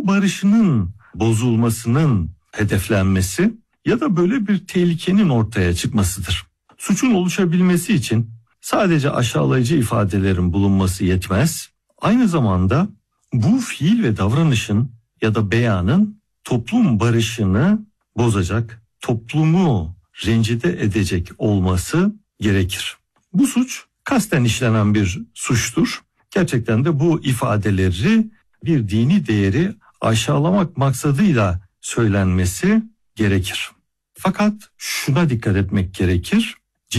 toplum barışının bozulmasının hedeflenmesi ya da böyle bir tehlikenin ortaya çıkmasıdır. Suçun oluşabilmesi için sadece aşağılayıcı ifadelerin bulunması yetmez. Aynı zamanda bu fiil ve davranışın ya da beyanın toplum barışını bozacak, toplumu rencide edecek olması gerekir. Bu suç kasten işlenen bir suçtur. Gerçekten de bu ifadeleri bir dini değeri aşağılamak maksadıyla söylenmesi gerekir. Fakat şuna dikkat etmek gerekir.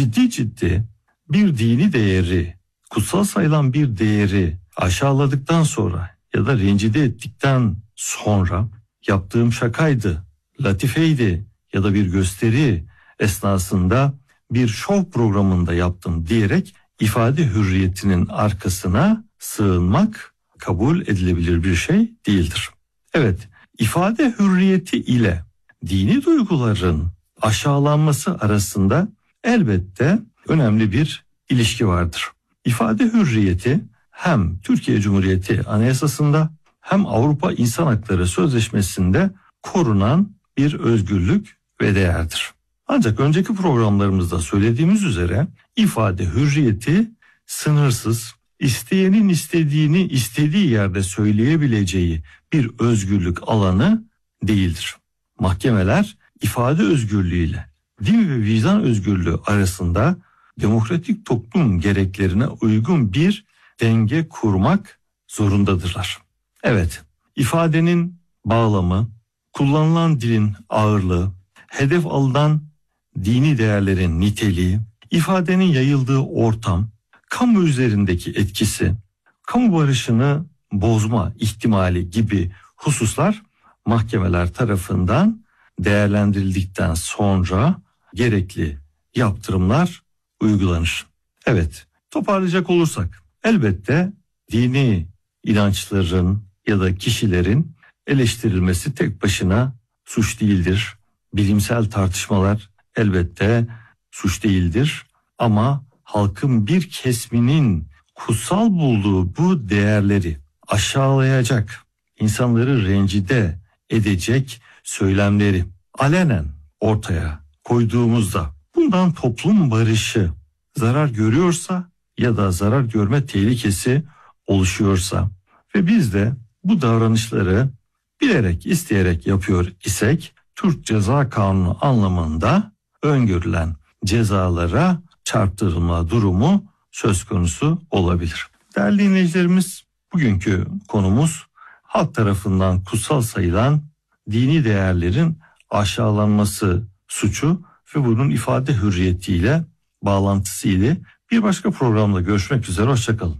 Ciddi bir dini değeri, kutsal sayılan bir değeri aşağıladıktan sonra ya da rencide ettikten sonra yaptığım şakaydı, latifeydi ya da bir gösteri esnasında bir şov programında yaptım diyerek ifade hürriyetinin arkasına sığınmak kabul edilebilir bir şey değildir. Evet, ifade hürriyeti ile dini duyguların aşağılanması arasında elbette önemli bir ilişki vardır. İfade hürriyeti hem Türkiye Cumhuriyeti Anayasası'nda hem Avrupa İnsan Hakları Sözleşmesi'nde korunan bir özgürlük ve değerdir. Ancak önceki programlarımızda söylediğimiz üzere ifade hürriyeti sınırsız, isteyenin istediğini istediği yerde söyleyebileceği bir özgürlük alanı değildir. Mahkemeler ifade özgürlüğüyle din ve vicdan özgürlüğü arasında demokratik toplum gereklerine uygun bir denge kurmak zorundadırlar. Evet, ifadenin bağlamı, kullanılan dilin ağırlığı, hedef alınan dini değerlerin niteliği, ifadenin yayıldığı ortam, kamu üzerindeki etkisi, kamu barışını bozma ihtimali gibi hususlar mahkemeler tarafından değerlendirildikten sonra gerekli yaptırımlar uygulanır. Evet, toparlayacak olursak elbette dini inançların ya da kişilerin eleştirilmesi tek başına suç değildir. Bilimsel tartışmalar elbette suç değildir ama halkın bir kesminin kutsal bulduğu bu değerleri aşağılayacak, insanları rencide edecek söylemleri alenen ortaya koyduğumuzda bundan toplum barışı zarar görüyorsa ya da zarar görme tehlikesi oluşuyorsa ve biz de bu davranışları bilerek isteyerek yapıyor isek Türk Ceza Kanunu anlamında öngörülen cezalara çarptırılma durumu söz konusu olabilir. Değerli dinleyicilerimiz, bugünkü konumuz halk tarafından kutsal sayılan dini değerlerin aşağılanması suçu ve bunun ifade hürriyetiyle bağlantısıydı. Bir başka programda görüşmek üzere, hoşçakalın.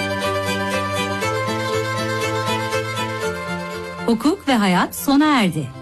Hukuk ve hayat sona erdi.